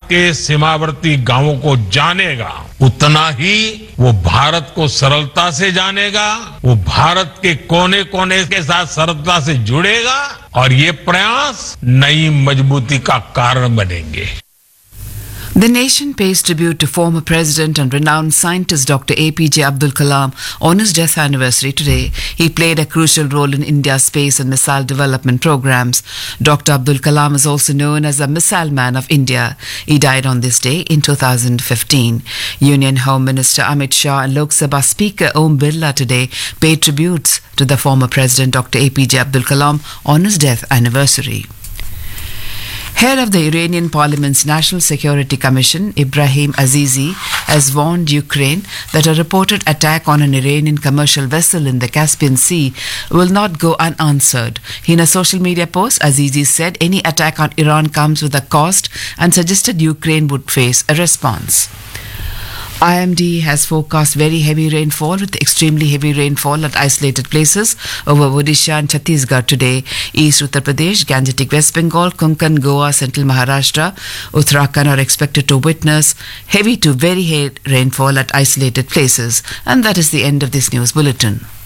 के सीमावर्ती गांवों को जानेगा, उतना ही वो भारत को सरलता से जानेगा, वो भारत के कोने कोने के साथ सरलता से जुड़ेगा और ये प्रयास नई मजबूती का कारण बनेंगे। The nation pays tribute to former president and renowned scientist Dr. APJ Abdul Kalam on his death anniversary today. He played a crucial role in India's space and missile development programs. Dr. Abdul Kalam is also known as the Missile Man of India. He died on this day in 2015. Union Home Minister Amit Shah and Lok Sabha Speaker Om Birla today paid tributes to the former president Dr. APJ Abdul Kalam on his death anniversary. Head of the Iranian Parliament's National Security Commission, Ibrahim Azizi, has warned Ukraine that a reported attack on an Iranian commercial vessel in the Caspian Sea will not go unanswered. In a social media post, Azizi said any attack on Iran comes with a cost and suggested Ukraine would face a response. IMD has forecast very heavy rainfall with extremely heavy rainfall at isolated places over Odisha and Chhattisgarh today. East Uttar Pradesh, Gangetic West Bengal, Konkan, Goa, Central Maharashtra, Uttarakhand are expected to witness heavy to very heavy rainfall at isolated places. And that is the end of this news bulletin.